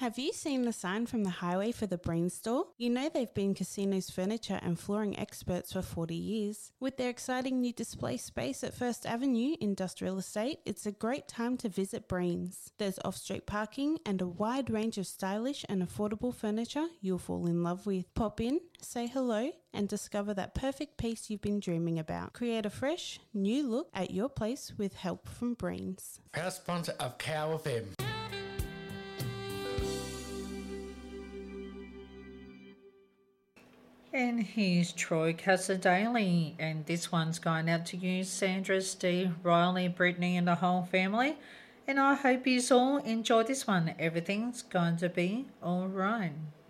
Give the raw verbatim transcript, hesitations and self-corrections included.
Have you seen the sign from the highway for the Breen store? You know they've been Casino's furniture and flooring experts for forty years. With their exciting new display space at First Avenue Industrial Estate, it's a great time to visit Breen's. There's off-street parking and a wide range of stylish and affordable furniture you'll fall in love with. Pop in, say hello, and discover that perfect piece you've been dreaming about. Create a fresh, new look at your place with help from Breen's. Proud sponsor of Cow F M. And here's Troy Casadale, and this one's going out to you, Sandra, Steve, Riley, Brittany and the whole family. And I hope you all enjoy this one. Everything's going to be all right.